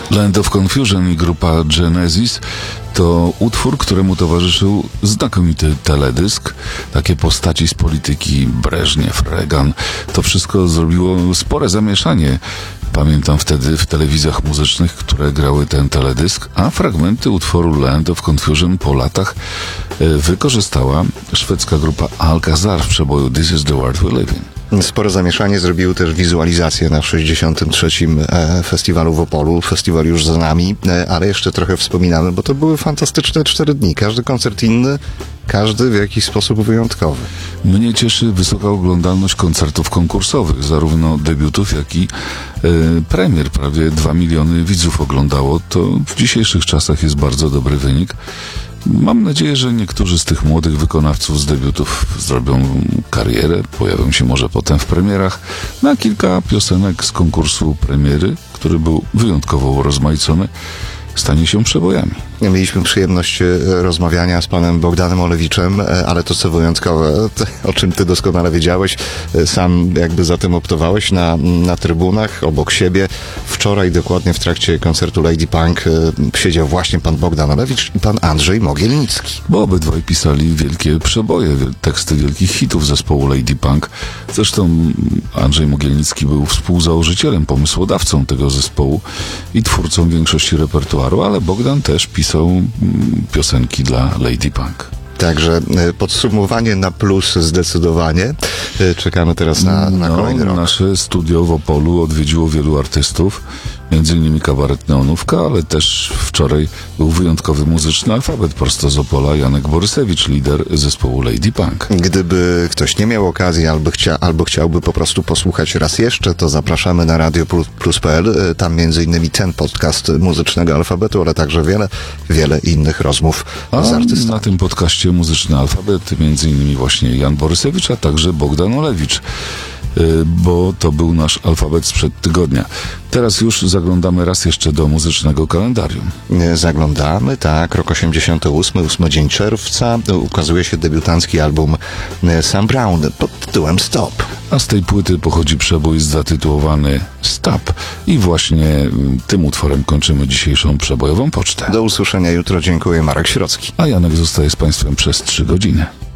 Land of Confusion i grupa Genesis to utwór, któremu towarzyszył znakomity teledysk. Takie postaci z polityki, Breżniew, Reagan. To wszystko zrobiło spore zamieszanie. Pamiętam wtedy w telewizjach muzycznych, które grały ten teledysk, a fragmenty utworu Land of Confusion po latach wykorzystała szwedzka grupa Alcazar w przeboju This is the World We Live in. Spore zamieszanie zrobiły też wizualizacje na 63. festiwalu w Opolu. Festiwal już za nami, ale jeszcze trochę wspominamy, bo to były fantastyczne 4 dni. Każdy koncert inny, każdy w jakiś sposób wyjątkowy. Mnie cieszy wysoka oglądalność koncertów konkursowych, zarówno debiutów, jak i premier. Prawie 2 miliony widzów oglądało. To w dzisiejszych czasach jest bardzo dobry wynik. Mam nadzieję, że niektórzy z tych młodych wykonawców z debiutów zrobią karierę, pojawią się może potem w premierach. Na kilka piosenek z konkursu premiery, który był wyjątkowo urozmaicony, stanie się przebojami. Mieliśmy przyjemność rozmawiania z panem Bogdanem Olewiczem, ale to co wyjątkowe, o czym ty doskonale wiedziałeś, sam jakby za tym optowałeś na trybunach obok siebie. Wczoraj dokładnie w trakcie koncertu Lady Punk siedział właśnie pan Bogdan Olewicz i pan Andrzej Mogielnicki. Bo obydwaj pisali wielkie przeboje, teksty wielkich hitów zespołu Lady Punk. Zresztą Andrzej Mogielnicki był współzałożycielem, pomysłodawcą tego zespołu i twórcą większości repertuaru, ale Bogdan też pisał piosenki dla Lady Punk. Także podsumowanie na plus zdecydowanie. Czekamy teraz na kolejny rok. Nasze studio w Opolu odwiedziło wielu artystów, między innymi kabaret Neonówka, ale też wczoraj był wyjątkowy muzyczny alfabet prosto z Opola, Janek Borysewicz, lider zespołu Lady Punk. Gdyby ktoś nie miał okazji albo chciałby po prostu posłuchać raz jeszcze, to zapraszamy na radioplus.pl. Tam między innymi ten podcast muzycznego alfabetu, ale także wiele innych rozmów z artystami. Na tym podcaście Muzyczny Alfabet między innymi właśnie Jan Borysewicz, a także Bogdan Olewicz, bo to był nasz alfabet sprzed tygodnia. Teraz już zaglądamy raz jeszcze do muzycznego kalendarium. Zaglądamy, tak, rok 88, 8 dzień czerwca, ukazuje się debiutancki album Sam Brown pod tytułem Stop. A z tej płyty pochodzi przebój zatytułowany Stop i właśnie tym utworem kończymy dzisiejszą przebojową pocztę. Do usłyszenia jutro, dziękuję, Marek Środzki. A Janek zostaje z Państwem przez 3 godziny.